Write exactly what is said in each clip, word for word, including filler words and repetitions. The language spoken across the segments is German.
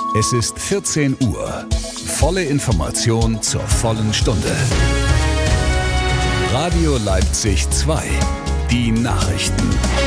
Es ist vierzehn Uhr. Volle Information zur vollen Stunde. Radio Leipzig zwei. Die Nachrichten.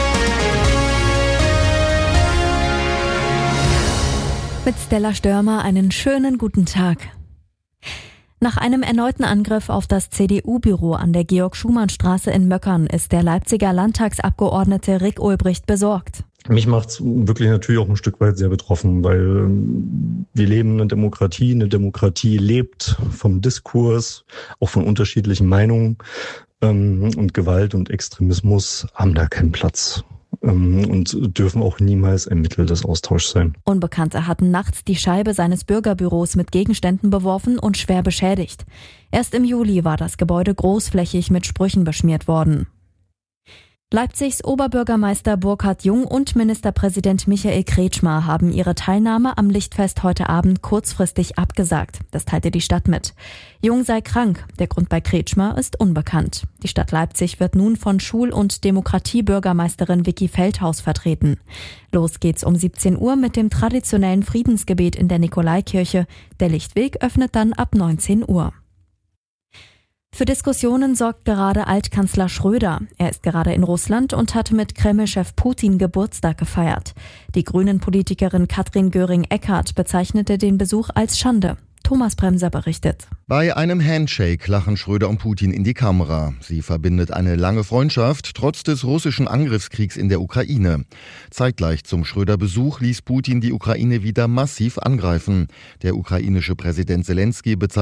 Mit Stella Störmer einen schönen guten Tag. Nach einem erneuten Angriff auf das C D U-Büro an der Georg-Schumann-Straße in Möckern ist der Leipziger Landtagsabgeordnete Rick Ulbricht besorgt. Mich macht's wirklich natürlich auch ein Stück weit sehr betroffen, weil wir leben in einer Demokratie. Eine Demokratie lebt vom Diskurs, auch von unterschiedlichen Meinungen. Und Gewalt und Extremismus haben da keinen Platz und dürfen auch niemals ein Mittel des Austauschs sein. Unbekannte hatten nachts die Scheibe seines Bürgerbüros mit Gegenständen beworfen und schwer beschädigt. Erst im Juli war das Gebäude großflächig mit Sprüchen beschmiert worden. Leipzigs Oberbürgermeister Burkhard Jung und Ministerpräsident Michael Kretschmer haben ihre Teilnahme am Lichtfest heute Abend kurzfristig abgesagt. Das teilte die Stadt mit. Jung sei krank. Der Grund bei Kretschmer ist unbekannt. Die Stadt Leipzig wird nun von Schul- und Demokratiebürgermeisterin Vicky Feldhaus vertreten. Los geht's um siebzehn Uhr mit dem traditionellen Friedensgebet in der Nikolaikirche. Der Lichtweg öffnet dann ab neunzehn Uhr. Für Diskussionen sorgt gerade Altkanzler Schröder. Er ist gerade in Russland und hat mit Kreml-Chef Putin Geburtstag gefeiert. Die Grünen-Politikerin Katrin Göring-Eckardt bezeichnete den Besuch als Schande. Thomas Bremser berichtet. Bei einem Handshake lachen Schröder und Putin in die Kamera. Sie verbindet eine lange Freundschaft, trotz des russischen Angriffskriegs in der Ukraine. Zeitgleich zum Schröder-Besuch ließ Putin die Ukraine wieder massiv angreifen. Der ukrainische Präsident Selenskyj bezeichnete